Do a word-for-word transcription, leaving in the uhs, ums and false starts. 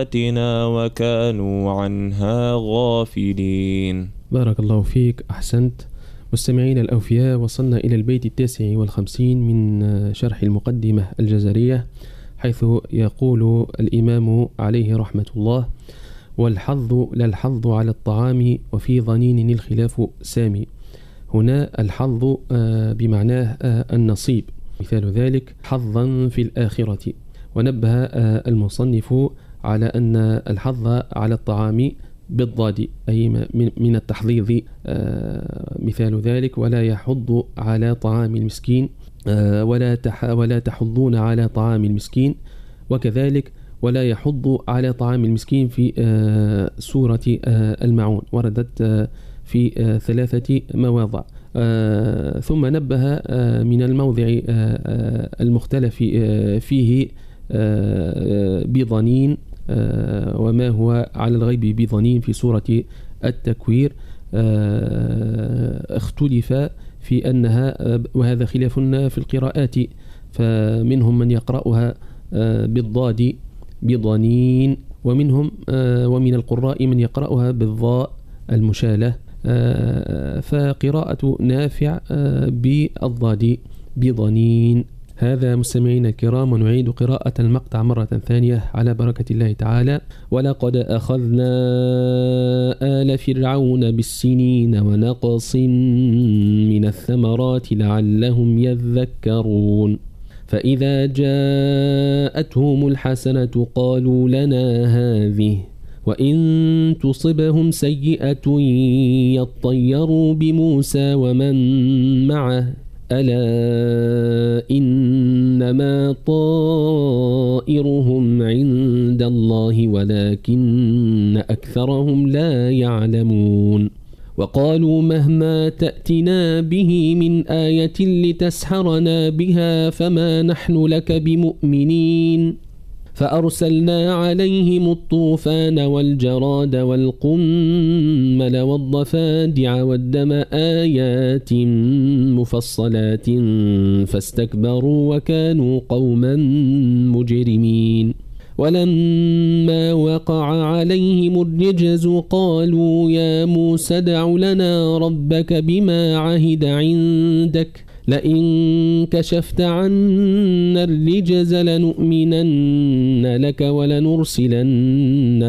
آياتنا وكانوا عنها غافلين. بارك الله فيك، أحسنت. مستمعين الأوفياء، وصلنا إلى البيت التاسع والخمسين من شرح المقدمة الجزرية، حيث يقول الإمام عليه رحمة الله: والحظ لا الحظ على الطعام وفي ظنين الخلاف سامي. هنا الحظ بمعناه النصيب، مثال ذلك حظا في الآخرة. ونبه المصنف على أن الحظ على الطعام بالضاد، أي من التحضيض، مثال ذلك ولا يحض على طعام المسكين، ولا ولا تحضون على طعام المسكين، وكذلك ولا يحض على طعام المسكين في سورة المعون، وردت في ثلاثة مواضع. ثم نبه من الموضع المختلف فيه بضنين، وما هو على الغيب بضنين في سورة التكوير، اختلف في أنها، وهذا خلاف في القراءات، فمنهم من يقرأها بالضاد بضنين، ومنهم ومن القراء من يقرأها بالضاء المشالة، فقراءة نافع بالضاد بضنين. هذا مستمعين الكرام، ونعيد قراءة المقطع مرة ثانية على بركة الله تعالى: ولقد أخذنا آل فرعون بالسنين ونقص من الثمرات لعلهم يذكرون، فإذا جاءتهم الحسنة قالوا لنا هذه، وإن تصبهم سيئة يطيروا بموسى ومن معه، ألا إنما طائرهم عند الله ولكن أكثرهم لا يعلمون. وقالوا مهما تأتنا به من آية لتسحرنا بها فما نحن لك بمؤمنين، فأرسلنا عليهم الطوفان والجراد والقمل والضفادع والدم آيات مفصلات فاستكبروا وكانوا قوما مجرمين. ولما وقع عليهم الرجز قالوا يا موسى ادع لنا ربك بما عهد عندك لئن كشفت عنا الرجز لنؤمنن لك ولنرسلن